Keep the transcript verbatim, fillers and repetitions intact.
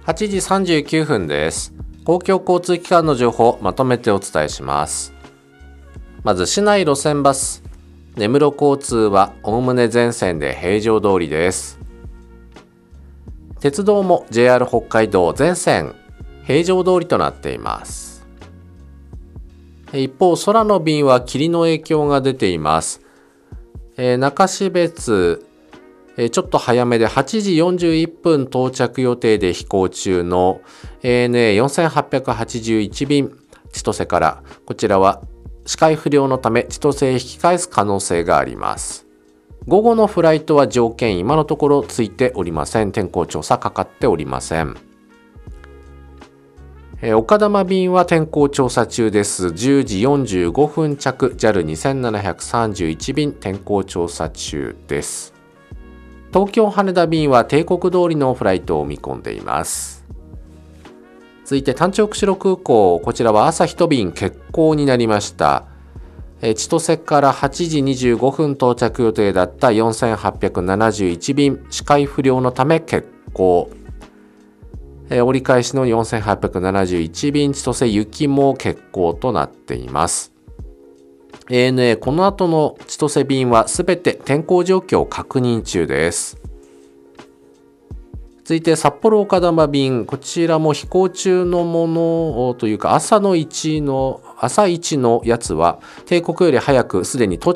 はちじさんじゅうきゅうふんです。公共交通機関の情報をまとめてお伝えします。まず市内路線バス、根室交通はおおむね全線で平常通りです。鉄道も ジェイアール 北海道全線平常通りとなっています。一方、空の便は霧の影響が出ています。えー、中標津、えー、ちょっと早めではちじよんじゅういっぷん到着予定で飛行中の エーエヌエーよんせんはっぴゃくはちじゅういち 便千歳から、こちらは視界不良のため千歳へ引き返す可能性があります。午後のフライトは条件今のところついておりません。天候調査かかっておりません。えー、丘珠便は天候調査中です。じゅうじよんじゅうごふん着 ジャルにせんななひゃくさんじゅういち 便天候調査中です。東京羽田便は定刻通りのフライトを見込んでいます。続いて単調釧路空港、こちらは朝一便欠航になりました。千歳からはちじにじゅうごふん到着予定だったよんせんはっぴゃくななじゅういち便視界不良のため欠航。折り返しのよんせんはっぴゃくななじゅういち便千歳行きも欠航となっています。エーエヌエー この後の千歳便はすべて天候状況を確認中です。続いて札幌丘珠便、こちらも飛行中のものというか朝のいちの朝いちのやつは定刻より早くすでに到